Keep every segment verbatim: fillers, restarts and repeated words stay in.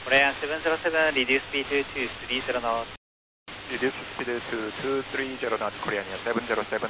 Korean seven zero seven, reduce speed to two three zero knots. Reduce speed to two three zero knots, Korean seven zero seven.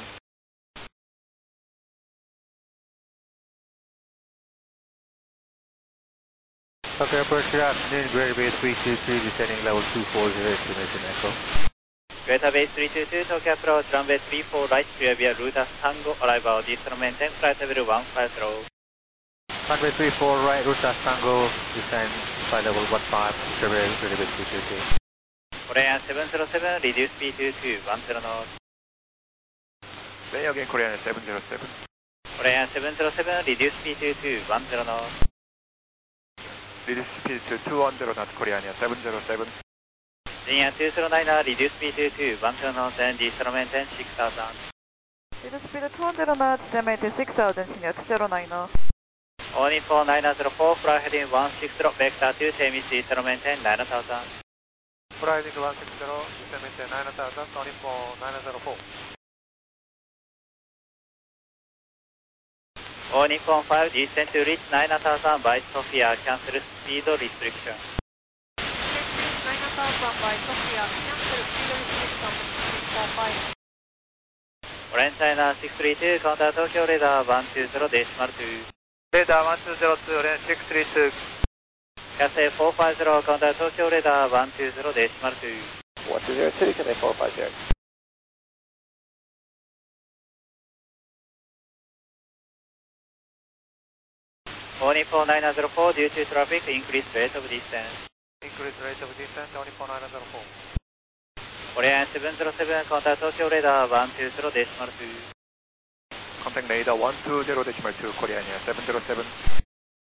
Okay, approach, good afternoon, Greater Bay three two two, descending level two four zero, estimation echo. Greater Bay three two two, Tokyo approach, runway three four right, clear via Ruta Tango, arrival, descend maintain, flight level one five zero. Runway three four right, Ruta Tango, descend, flight level one five, Greater Bay three two two. Korean seven zero seven, reduce speed to two one zero knots. Say again, Korean seven zero seven. Korean seven zero seven, reduce speed to two one zero knots. Reduce speed to two one zero knots, Korean seven zero seven. Linear two zero nine, reduce speed to two one zero knots and descend maintain six thousand. Reduce speed two hundred knots, maintain six thousand, senior two zero nine. All Nippon nine zero four, fly heading one six zero, vector two, Temis, descend maintain nine thousand. Fly heading one six zero, descend maintain nine thousand, all Nippon nine zero four. All Nippon five, descend to reach nine thousand by Sofia, cancel speed restriction. nine thousand by Sofia, cancel speed restriction, Nippon five. Orange China six three two, counter Tokyo radar one two zero decimal two. Radar one two zero two, Orange six three two. Cathay four five zero, counter Tokyo radar one two zero decimal two. one two zero two, Cathay four five zero. All Nippon nine zero four, due to traffic, increase rate of descent. Increase rate of descent, all Nippon nine zero four. Korean seven zero seven, contact Tokyo radar one two zero decimal two. Contact radar one two zero decimal two, Korean seven zero seven.